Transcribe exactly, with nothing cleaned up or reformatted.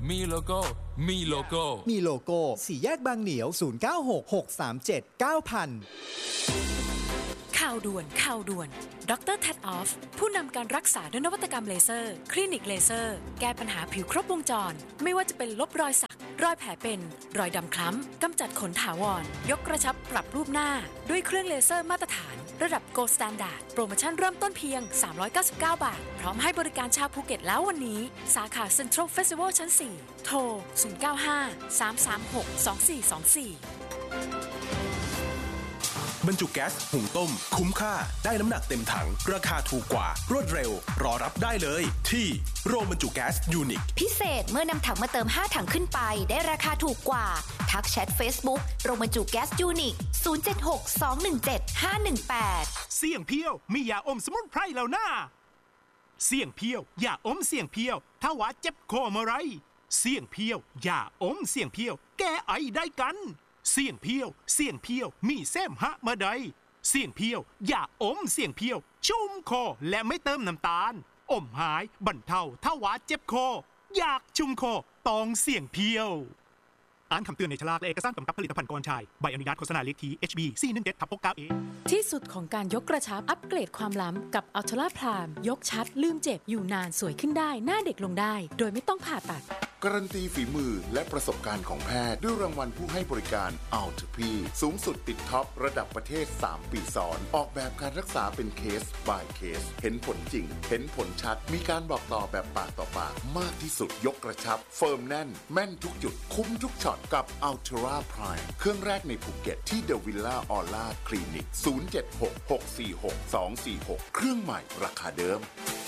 มีโลโก้มีโลโก้มีโลโก้สี่แยกบางเหนียวศูนย์ เก้า หก หก สาม เจ็ด เก้า ศูนย์ ศูนย์ข่าวด่วนข่าวด่วนดรแท็ดออฟผู้นำการรักษาด้วยนวัตกรรมเลเซอร์คลินิกเลเซอร์แก้ปัญหาผิวครบวงจรไม่ว่าจะเป็นลบรอยสักรอยแผลเป็นรอยดำคล้ำกำจัดขนถาวรยกกระชับปรับรูปหน้าด้วยเครื่องเลเซอร์มาตรฐานระดับ Gold Standard โปรโมชั่นเริ่มต้นเพียงสามร้อยเก้าสิบเก้าบาทพร้อมให้บริการชาวภูเก็ตแล้ววันนี้สาขา Central Festival ชั้นสี่โทรศูนย์ เก้า ห้า สาม สาม หก สอง สี่ สอง สี่บรรจุแก๊สหุงต้มคุ้มค่าได้น้ำหนักเต็มถังราคาถูกกว่ารวดเร็วรอรับได้เลยที่โรงบรรจุแก๊สยูนิคพิเศษเมื่อนำถังมาเติมห้าถังขึ้นไปได้ราคาถูกกว่าทักแชท Facebook โรงบรรจุแก๊สยูนิคศูนย์ เจ็ด หก สอง หนึ่ง เจ็ด ห้า หนึ่ง แปดเสี่ยงเพียวมียาอมสมุนไพรแล้วนะเสี่ยงเพียวยาอมเสี่ยงเพียวถ้าว่าเจ็บคอเมื่อไรเสี่ยงเพียวยาอมเสี่ยงเพียวแก้ไอได้กันเสี่ยงเพียวเสี่ยงเพียวมีแซมฮะมาใดเสี่ยงเพียวอย่าอมเสี่ยงเพียวชุ่มคอและไม่เติมน้ำตาลอมหายบรรเทาถ้าว่าเจ็บคออยากชุ่มคอต้องเสี่ยงเพียวอ่านคำเตือนในฉลากและเอกสารกำกับผลิตภัณฑ์ก่อนใช้ใบอนุญาตโฆษณาเลขที่ เอช บี สี่ หนึ่ง เจ็ด หก เก้า เอที่สุดของการยกกระชับอัปเกรดความล้ำกับ Ultra Prime ยกชัดลืมเจ็บอยู่นานสวยขึ้นได้หน้าเด็กลงได้โดยไม่ต้องผ่าตัดการันตีฝีมือและประสบการณ์ของแพทย์ด้วยรางวัลผู้ให้บริการ Ultra สูงสุดติดท็อประดับประเทศสามปีซ้อนออกแบบการรักษาเป็นเคส by เคสเห็นผลจริงเห็นผลชัดมีการบอกต่อแบบปากต่อปากมากที่สุดยกกระชับเฟิร์มแน่นแม่นทุกจุดคุ้มทุกช็อตกับ Ultra Prime เครื่องแรกในภูเก็ตที่ The Villa Aura Clinic ศูนย์ เจ็ด หก หก สี่ หก สอง สี่ หกเครื่องใหม่ราคาเดิม